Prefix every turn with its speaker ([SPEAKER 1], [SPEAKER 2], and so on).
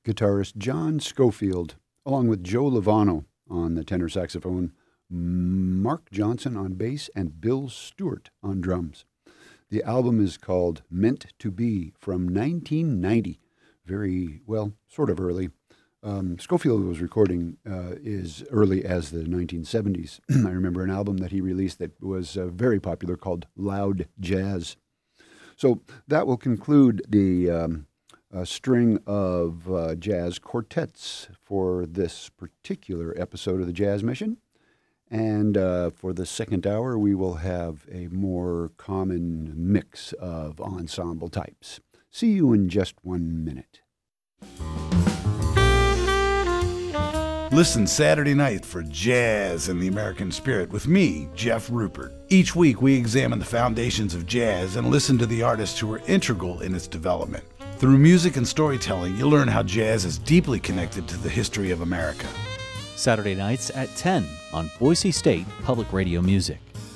[SPEAKER 1] guitarist John Schofield, along with Joe Lovano on the tenor saxophone, Mark Johnson on bass, and Bill Stewart on drums. The album is called Meant to Be from 1990. Very, well, sort of early. Schofield was recording as early as the 1970s. I remember an album that he released that was very popular called Loud Jazz. So that will conclude the string of jazz quartets for this particular episode of the Jazz Mission. And for the second hour, we will have a more common mix of ensemble types. See you in just 1 minute.
[SPEAKER 2] Listen Saturday night for Jazz and the American Spirit with me, Jeff Rupert. Each week we examine the foundations of jazz and listen to the artists who were integral in its development. Through music and storytelling, you'll learn how jazz is deeply connected to the history of America.
[SPEAKER 3] Saturday nights at 10 on Boise State Public Radio Music.